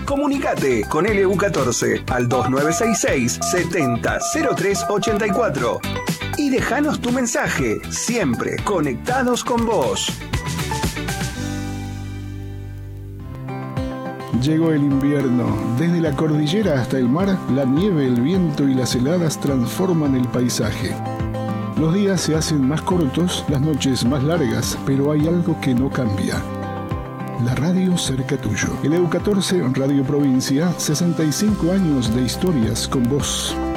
Comunicate con LU14 al 2966 700384 y déjanos tu mensaje, siempre conectados con vos. Llegó el invierno. Desde la cordillera hasta el mar, la nieve, el viento y las heladas transforman el paisaje. Los días se hacen más cortos, las noches más largas, pero hay algo que no cambia. La radio cerca tuyo. LU14 Radio Provincia, 65 años de historias con vos.